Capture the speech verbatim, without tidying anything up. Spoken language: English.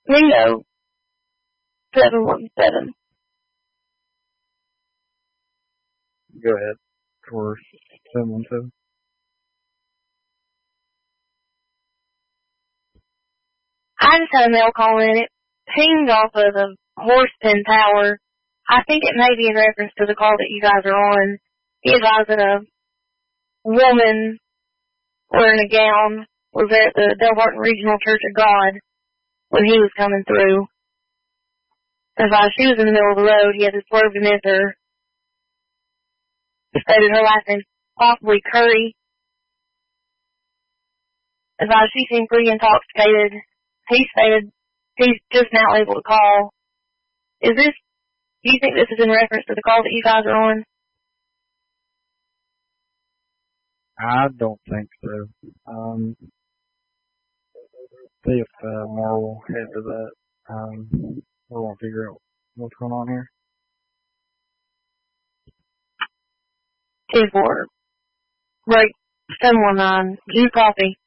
Ringo, seven one seven. Go ahead for seven one seven. I just had a mail call in. It pinged off of the Horsepen Tower. I think it may be in reference to the call that you guys are on. He advised that a woman wearing a gown was there at the Delbarton Regional Church of God when he was coming through. Advised she was in the middle of the road. He had to swerve to miss her. Stated her last name, possibly Curry. Advised she seemed pretty intoxicated. He stated he's just now able to call. Is this, do you think this is in reference to the call that you guys are on? I don't think so. Um, see if uh, Marvel head to that. Um, we're going to figure out what's going on here. Two four. Right. seven one nine. Blue coffee.